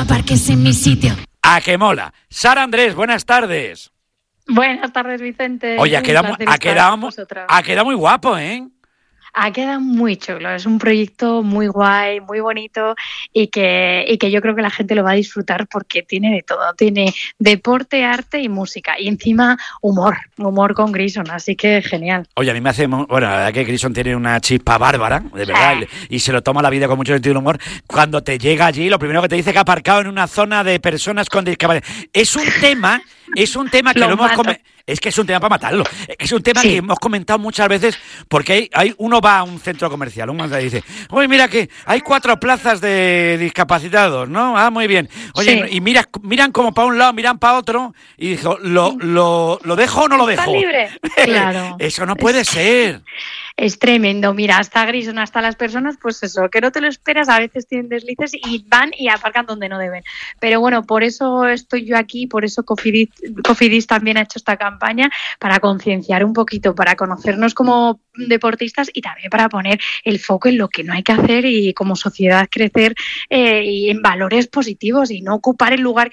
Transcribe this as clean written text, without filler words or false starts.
aparques en mi sitio. ¡A que mola! Sara Andrés, buenas tardes. Buenas tardes, Vicente. Oye, ha quedado muy guapo, ¿eh? Ha quedado muy chulo, es un proyecto muy guay, muy bonito y que yo creo que la gente lo va a disfrutar porque tiene de todo, tiene deporte, arte y música y encima humor con Grison, así que genial. Oye, a mí me hace, bueno, la verdad que Grison tiene una chispa bárbara, de verdad, y se lo toma la vida con mucho sentido del humor. Cuando te llega allí, lo primero que te dice que ha aparcado en una zona de personas con discapacidad. Es un tema que lo hemos comentado. Es que es un tema para matarlo. Es un tema que hemos comentado muchas veces porque uno va a un centro comercial, uno te dice, oye, mira que hay 4 plazas de discapacitados, ¿no? Ah, muy bien. Oye, y miran como para un lado, miran para otro y dijo, ¿lo dejo o no lo dejo? ¿Está libre? Claro. Eso no puede ser. Es tremendo, mira, hasta Grison, hasta las personas, pues eso, que no te lo esperas, a veces tienen deslices y van y aparcan donde no deben. Pero bueno, por eso estoy yo aquí, por eso Cofidis también ha hecho esta campaña, para concienciar un poquito, para conocernos como deportistas y también para poner el foco en lo que no hay que hacer y como sociedad crecer y en valores positivos y no ocupar el lugar que